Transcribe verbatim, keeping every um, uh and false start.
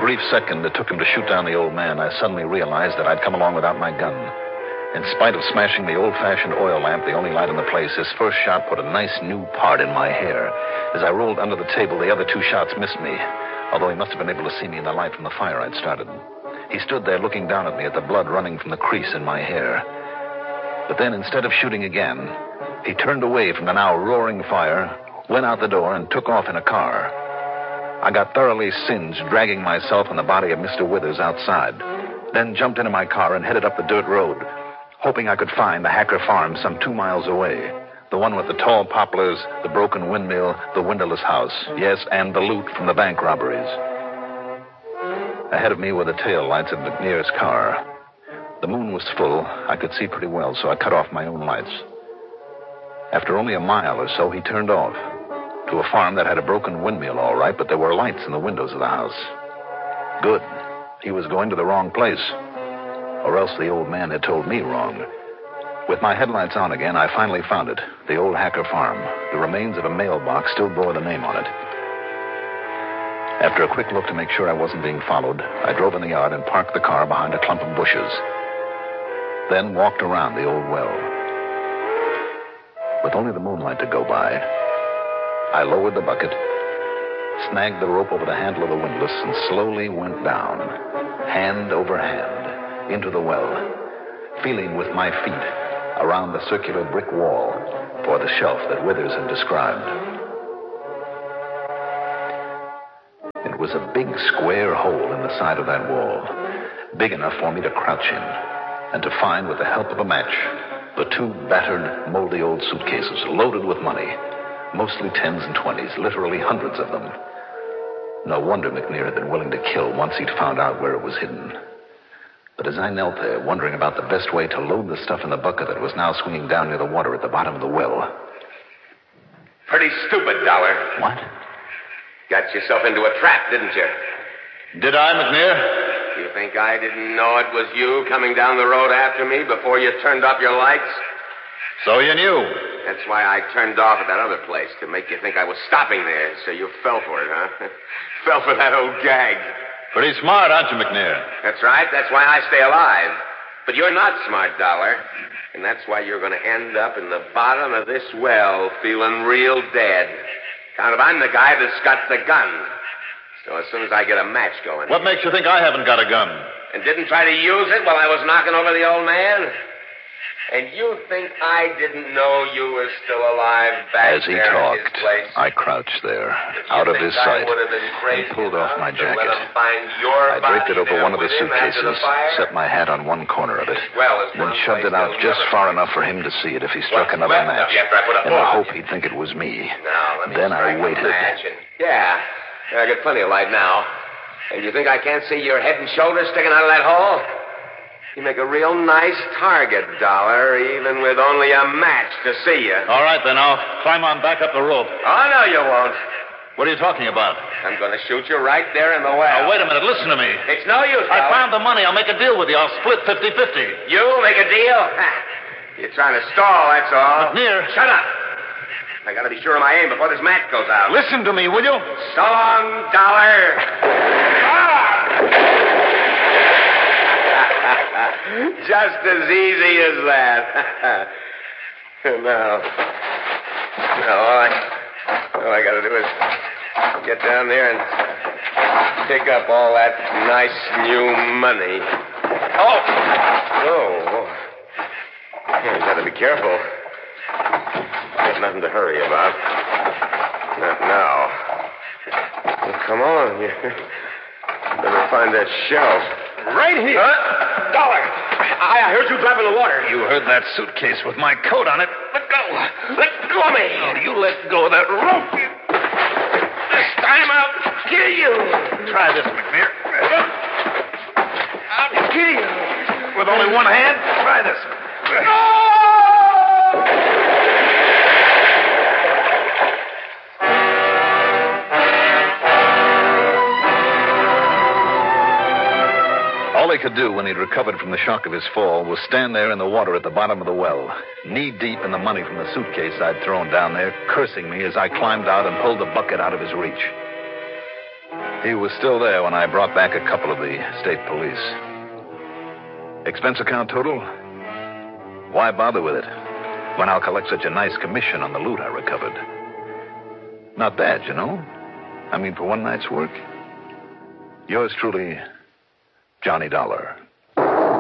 brief second it took him to shoot down the old man, I suddenly realized that I'd come along without my gun. In spite of smashing the old-fashioned oil lamp, the only light in the place, his first shot put a nice new part in my hair. As I rolled under the table, the other two shots missed me, although he must have been able to see me in the light from the fire I'd started. He stood there looking down at me at the blood running from the crease in my hair. But then, instead of shooting again, he turned away from the now roaring fire, went out the door, and took off in a car. I got thoroughly singed, dragging myself and the body of Mister Withers outside, then jumped into my car and headed up the dirt road, hoping I could find the Hacker farm some two miles away. The one with the tall poplars, the broken windmill, the windowless house. Yes, and the loot from the bank robberies. Ahead of me were the tail lights of McNair's car. The moon was full. I could see pretty well, so I cut off my own lights. After only a mile or so, he turned off to a farm that had a broken windmill, all right, but there were lights in the windows of the house. Good. He was going to the wrong place. Or else the old man had told me wrong. With my headlights on again, I finally found it. The old Hacker farm. The remains of a mailbox still bore the name on it. After a quick look to make sure I wasn't being followed, I drove in the yard and parked the car behind a clump of bushes. Then walked around the old well. With only the moonlight to go by, I lowered the bucket, snagged the rope over the handle of the windlass, and slowly went down, hand over hand, into the well, feeling with my feet around the circular brick wall for the shelf that Withers had described. It was a big square hole in the side of that wall, big enough for me to crouch in and to find, with the help of a match, the two battered, moldy old suitcases loaded with money, mostly tens and twenties, literally hundreds of them. No wonder McNair had been willing to kill once he'd found out where it was hidden. But as I knelt there, wondering about the best way to load the stuff in the bucket that was now swinging down near the water at the bottom of the well. Pretty stupid, Dollar. What? Got yourself into a trap, didn't you? Did I, McNair? You think I didn't know it was you coming down the road after me before you turned off your lights? So you knew. That's why I turned off at that other place, to make you think I was stopping there, so you fell for it, huh? Fell for that old gag. Pretty smart, aren't you, McNair? That's right. That's why I stay alive. But you're not smart, Dollar. And that's why you're going to end up in the bottom of this well feeling real dead. Kind of, I'm the guy that's got the gun. So as soon as I get a match going... What makes you think I haven't got a gun? And didn't try to use it while I was knocking over the old man? And you think I didn't know you were still alive back As he there talked, in his place? I crouched there, out of his sight, and pulled off my jacket. I draped it over one of the suitcases, set my hat on one corner of it, then shoved it out just far enough for him to see it if he struck another match, in the hope he'd think it was me. Then I waited. Yeah, I got plenty of light now. And you think I can't see your head and shoulders sticking out of that hole? You make a real nice target, Dollar, even with only a match to see you. All right, then. I'll climb on back up the rope. Oh, no, you won't. What are you talking about? I'm going to shoot you right there in the well. Now, wait a minute. Listen to me. It's no use, I found the money. I'll make a deal with you. I'll split fifty-fifty. You make a deal? You're trying to stall, that's all. McNair. Shut up. I got to be sure of my aim before this match goes out. Listen to me, will you? So long, Dollar. Ah! Just as easy as that. now, now all I, all I got to do is get down there and pick up all that nice new money. Oh! Oh. You got to be careful. There's nothing to hurry about. Not now. Well, come on. You better find that shelf. Right here. Huh? Dollar. I, I heard you driving the water. You heard that suitcase with my coat on it. Let go. Let go of me. Oh, you let go of that rope. This time I'll kill you. Try this, McNair. I'll kill you. With only one hand? Try this. No! All he could do when he'd recovered from the shock of his fall was stand there in the water at the bottom of the well, knee-deep in the money from the suitcase I'd thrown down there, cursing me as I climbed out and pulled the bucket out of his reach. He was still there when I brought back a couple of the state police. Expense account total? Why bother with it when I'll collect such a nice commission on the loot I recovered? Not bad, you know. I mean, for one night's work. Yours truly, Johnny Dollar.